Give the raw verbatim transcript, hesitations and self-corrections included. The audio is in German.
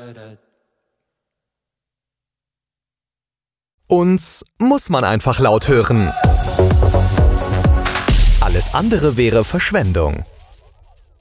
Uns muss man einfach laut hören. Alles andere wäre Verschwendung.